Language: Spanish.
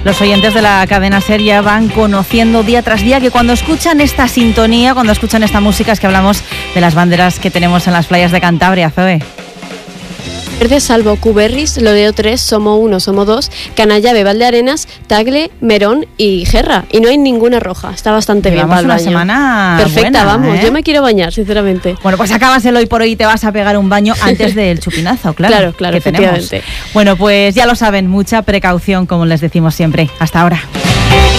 Los oyentes de la cadena SER ya van conociendo día tras día que cuando escuchan esta sintonía, cuando escuchan esta música, es que hablamos de las banderas que tenemos en las playas de Cantabria, Zoe. Verde, salvo Cuberris, Lodeo 3, Somo 1, Somo 2, Canallave, Valdearenas, Tagle, Merón y Gerra. Y no hay ninguna roja. Está bastante bien para el baño. Una semana perfecta, buena, vamos. Yo me quiero bañar, sinceramente. Bueno, pues acabas el hoy por hoy y te vas a pegar un baño antes del chupinazo, claro. Claro, efectivamente. Bueno, pues ya lo saben, mucha precaución, como les decimos siempre. Hasta ahora.